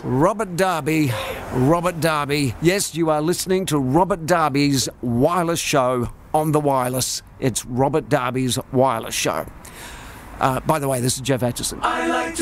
Robert Darby. Robert Darby. Yes, you are listening to Robert Darby's Wireless Show on the Wireless. It's Robert Darby's Wireless Show. By the way, this is Jeff Atchison.